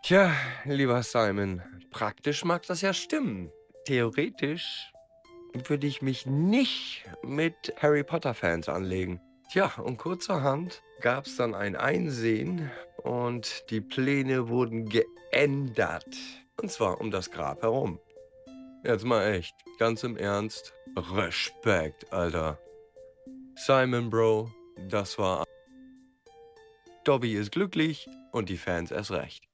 Tja, lieber Simon, praktisch mag das ja stimmen. Theoretisch würde ich mich nicht mit Harry Potter-Fans anlegen. Tja, und kurzerhand gab es dann ein Einsehen und die Pläne wurden geändert. Und zwar um das Grab herum. Jetzt mal echt, ganz im Ernst. Respekt, Alter. Simon, Bro, das war. Dobby ist glücklich und die Fans erst recht.